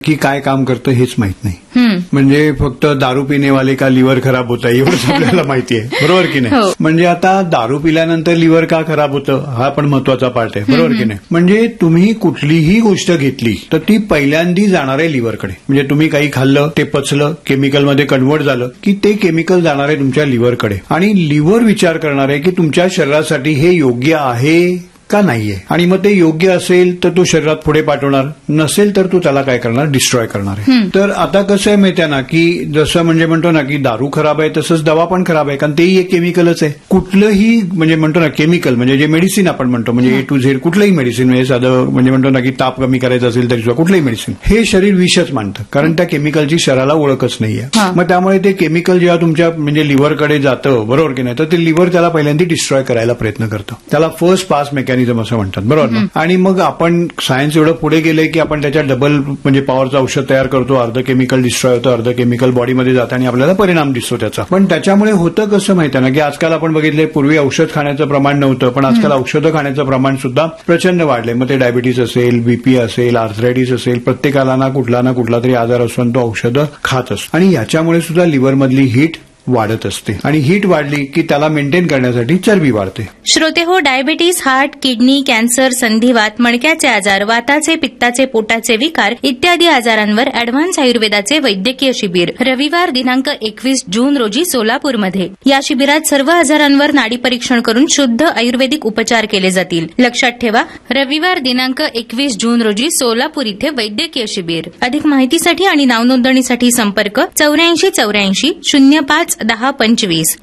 की काय काम करतं हेच माहित नाही. म्हणजे फक्त दारू पिणेवाले का लिव्हर खराब होतं एवढंच आपल्याला माहिती आहे, बरोबर की नाही. म्हणजे आता दारू पिल्यानंतर लिव्हर का खराब होतं हा पण महत्वाचा पार्ट आहे, बरोबर की नाही. म्हणजे तुम्ही कुठलीही गोष्ट घेतली तर ती पहिल्यांदी जाणार आहे लिव्हरकडे. म्हणजे तुम्ही काही खाल्लं, ते पचलं, केमिकलमध्ये कन्व्हर्ट झालं की ते केमिकल जाणार आहे तुमच्या लिव्हरकडे. आणि लिव्हर विचार करणार आहे की तुमच्या शरीरासाठी हे योग्य आहे का नाहीये. आणि मग ते योग्य असेल तर तो शरीरात पुढे पाठवणार, नसेल तर तो त्याला काय करणार, डिस्ट्रॉय करणार आहे. तर आता कसं आहे माहिती आहे ना की जसं म्हणजे म्हणतो ना की दारू खराब आहे तसंच दवा पण खराब आहे, कारण तेही एक केमिकलच आहे. कुठलंही म्हणजे म्हणतो ना केमिकल म्हणजे जे मेडिसिन आपण म्हणतो म्हणजे ए टू झेड कुठलंही मेडिसिन म्हणजे साधं म्हणजे म्हणतो ना की ताप कमी करायचा असेल तरी सुद्धा कुठलंही मेडिसिन हे शरीर विषच मानतं, कारण त्या केमिकलची शरीराला ओळखच नाहीये. मग त्यामुळे ते केमिकल जेव्हा तुमच्या म्हणजे लिव्हरकडे जातं, बरोबर की नाही, तर ते लिव्हर त्याला पहिल्यांदा डिस्ट्रॉय करायला प्रयत्न करतं. त्याला फर्स्ट पास मेकॅनिझम असं म्हणतात, बरोबर ना. आणि मग आपण सायन्स एवढं पुढे गेलंय की आपण त्याच्या डबल म्हणजे पॉवरचं औषध तयार करतो, अर्ध केमिकल डिस्ट्रॉय होतं, अर्ध केमिकल बॉडीमध्ये जातं आणि आपल्याला परिणाम दिसतो त्याचा. पण त्याच्यामुळे होतं कसं माहिती आहे ना की आजकाल आपण बघितलंय पूर्वी औषध खाण्याचं प्रमाण नव्हतं, पण आजकाल औषधं खाण्याचं प्रमाण सुद्धा प्रचंड वाढलंय. मग ते डायबिटीस असेल, बीपी असेल, आर्थरायटिस असेल, प्रत्येकाला ना कुठला तरी आजार असतो आणि तो औषधं खात असतो. आणि याच्यामुळे सुद्धा लिव्हरमधली हीट वाढत असते आणि हीट वाढली की त्याला मेंटेन करण्यासाठी चरबी वाढते. श्रोते हो, डायबिटीस, हार्ट, किडनी, कॅन्सर, संधिवात, मणक्याचे आजार, वाताचे, पित्ताचे, पोटाचे विकार इत्यादी आजारांवर अॅडव्हान्स आयुर्वेदाचे वैद्यकीय शिबिर रविवार दिनांक 21 जून रोजी सोलापूरमध्ये. या शिबिरात सर्व आजारांवर नाडी परीक्षण करून शुद्ध आयुर्वेदिक उपचार केले जातील. लक्षात ठेवा, रविवार दिनांक 21 जून रोजी सोलापूर इथे वैद्यकीय शिबिर. अधिक माहितीसाठी आणि नाव नोंदणीसाठी संपर्क 8484 05 1025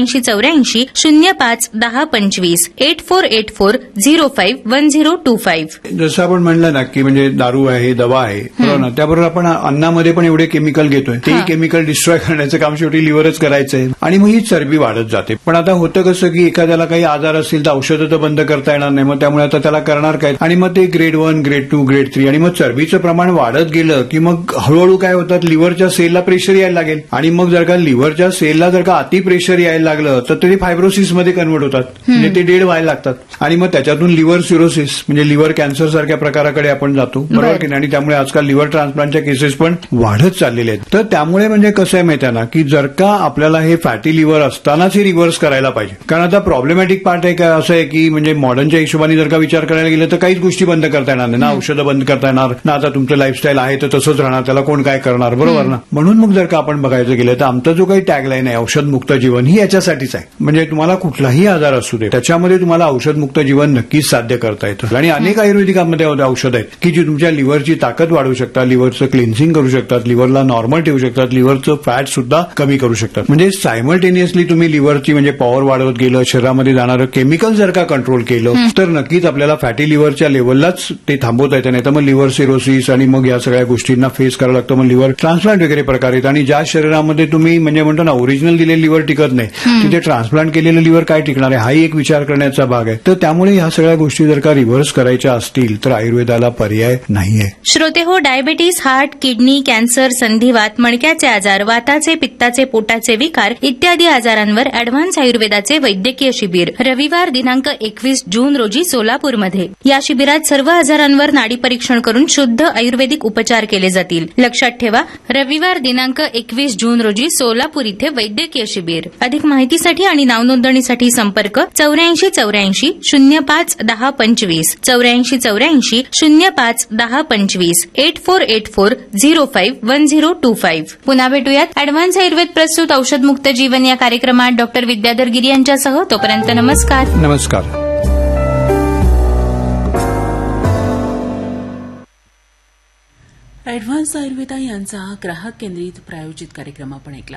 8484 05 1025 8484 05 1025. जसं आपण म्हणलं ना की म्हणजे दारू आहे, दवा आहे, बरोबर ना. त्याबरोबर आपण अन्नामध्ये पण एवढे केमिकल घेतोय, तेही केमिकल डिस्ट्रॉय करण्याचं काम शेवटी लिव्हरच करायचंय आणि मग ही चरबी वाढत जाते. पण आता होतं कसं की एखाद्याला काही आजार असेल तर औषधं तर बंद करता येणार नाही, मग त्यामुळे आता त्याला करणार काय, आणि मग ते ग्रेड 1, ग्रेड 2, ग्रेड 3 आणि मग चरबीचं प्रमाण वाढत गेलं की मग हळूहळू काय होतात, लिव्हरच्या सेलला प्रेशर यायला लागेल आणि मग जर का लिव्हरच्या सेलला जर का अति प्रेशर यायला लागलं तर ते फायब्रोसिसमध्ये कन्व्हर्ट होतात, म्हणजे ते डेड व्हायला लागतात आणि मग त्याच्यातून लिव्हर सिरोसिस म्हणजे लिव्हर कॅन्सर सारख्या प्रकाराकडे आपण जातो, बरोबर की नाही. आणि त्यामुळे आजकाल लिव्हर ट्रान्सप्लांटच्या केसेस पण वाढत चाललेले आहेत. तर त्यामुळे म्हणजे कसं आहे माहिती आहे ना की जर का आपल्याला हे फॅटी लिव्हर असतानाच हे रिव्हर्स करायला पाहिजे, कारण आता प्रॉब्लेमॅटिक पार्ट आहे का असं आहे की म्हणजे मॉडर्नच्या हिशोबाने जर का विचार करायला गेलं तर काहीच गोष्टी बंद करता येणार नाही ना, औषधं बंद करता येणार ना, आता तुमचं लाईफस्टाईल आहे तर तसंच राहणार, त्याला कोण काय करणार, बरोबर ना. म्हणून मग जर का आपण बघायचं गेलं तर आमचा जो काही टॅगलाईन आहे औषधमुक्त जीवन ही याच्यासाठीच आहे. म्हणजे तुम्हाला कुठलाही आजार असू दे त्याच्यामध्ये तुम्हाला औषधमुक्त जीवन नक्कीच साध्य करता येतं. आणि अनेक आयुर्वेदिकामध्ये औषध आहेत की जी तुमच्या लिव्हरची ताकद वाढवू शकतात, लिव्हरचं क्लिन्सिंग करू शकतात, लिव्हरला नॉर्मल ठेवू शकतात, लिव्हरचं फॅट सुद्धा कमी करू शकतात. म्हणजे सायमल्टेनियसली तुम्ही लिव्हरची म्हणजे पॉवर वाढवत गेलं, शरीरामध्ये जाणारं केमिकल जर का कंट्रोल केलं तर नक्कीच आपल्याला फॅटी लिव्हरच्या लेव्हललाच ते थांबवता येतं. नाही तर मग लिव्हर सिरोसिस आणि मग या सगळ्या गोष्टींना फेस करावं लागतं. मग लिव्हर ट्रान्सप्लांट वगैरे प्रकार आहेत आणि ज्या शरीरामध्ये तुम्ही म्हणजे म्हणतो ना ओरिजिनल दिलेलं लिव्हर टिकत नाही तिथे ट्रान्सप्लांट केलेलं लिव्हर काय टिकणार आहे, हाही एक विचार करण्याचा भाग आहे. तर त्यामुळे ह्या सगळ्या गोष्टी जर का रिव्हर्स करायच्या असतील तर आयुर्वेदाला पर्याय नाहीये. श्रोते हो, डायबिटीस, हार्ट, किडनी, कॅन्सर, संधिवात, मणक्याचे आजार, वाताचे, पित्ताचे, पोटाचे विकार इत्यादी आजारांवर अॅडव्हान्स आयुर्वेदाचे वैद्यकीय शिबिर रविवार दिनांक 21 जून रोजी सोलापूरमध्ये. या शिबिरात सर्व आजारांवर नाडी परीक्षण करून शुद्ध आयुर्वेदिक उपचार केले जातील. लक्षात ठेवा, रविवार दिनांक 21 जून रोजी सोलापूर इथे वैद्यकीय शिबिर. अधिक माहितीसाठी आणि नाव नोंदणीसाठी संपर्क 8484 05 1025 8484 05 1025 8484 05 1025. पुन्हा भेटूयात अॅडव्हान्स आयुर्वेद प्रस्तुत औषधमुक्त जीवन या कार्यक्रमात डॉक्टर विद्याधर गिरी यांच्यासह. तोपर्यंत नमस्कार. नमस्कार. अॅडव्हान्स आयुर्वेदा यांचा ग्राहक केंद्रित प्रायोजित कार्यक्रम आपण ऐकला.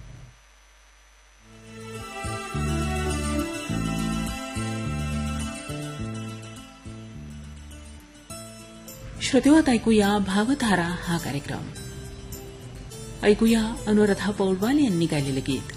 श्रोतेवात ऐकूया भावधारा हा कार्यक्रम. ऐकूया अनुराधा पौडवाल यांनी गायलेलं गीत.